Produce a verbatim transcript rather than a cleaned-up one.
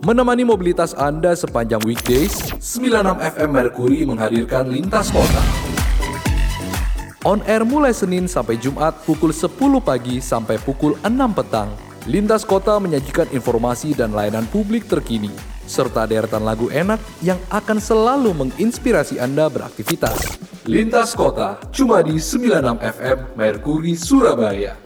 Menemani mobilitas Anda sepanjang weekdays, sembilan puluh enam F M Mercury menghadirkan Lintas Kota. On air mulai Senin sampai Jumat pukul sepuluh pagi sampai pukul enam petang. Lintas Kota menyajikan informasi dan layanan publik terkini, serta deretan lagu enak yang akan selalu menginspirasi Anda beraktivitas. Lintas Kota, cuma di sembilan puluh enam F M Mercury Surabaya.